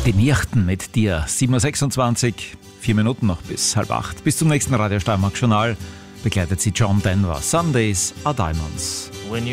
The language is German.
Die Nächten mit dir. 7.26 Uhr, 4 Minuten noch bis 7:30. Bis zum nächsten Radio Steiermark Journal begleitet sie John Denver. Sundays are Diamonds.